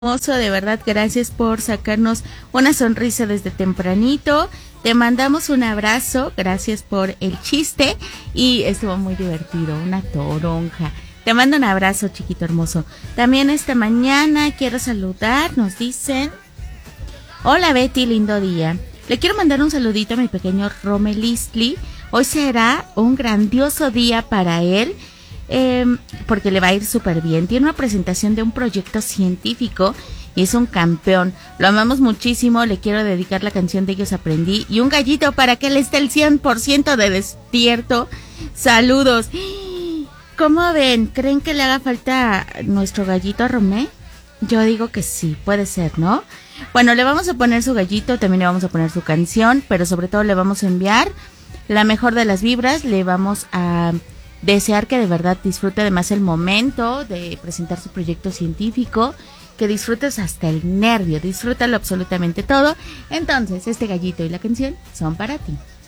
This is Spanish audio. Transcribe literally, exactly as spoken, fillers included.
Hermoso, de verdad, gracias por sacarnos una sonrisa desde tempranito. Te mandamos un abrazo, gracias por el chiste y estuvo muy divertido, una toronja. Te mando un abrazo, chiquito hermoso. También esta mañana quiero saludar, nos dicen: hola Betty, lindo día. Le quiero mandar un saludito a mi pequeño Romelistli. Hoy será un grandioso día para él. Eh, porque le va a ir súper bien. Tiene una presentación de un proyecto científico y es un campeón. Lo amamos muchísimo. Le quiero dedicar la canción de Ellos Aprendí y un gallito para que él esté el cien por ciento de despierto. Saludos. ¿Cómo ven? ¿Creen que le haga falta nuestro gallito a Romé? Yo digo que sí, puede ser, ¿no? Bueno, le vamos a poner su gallito, también le vamos a poner su canción, pero sobre todo le vamos a enviar la mejor de las vibras. Le vamos a desear que de verdad disfrute además el momento de presentar su proyecto científico, que disfrutes hasta el nervio, disfrútalo absolutamente todo. Entonces, este gallito y la canción son para ti.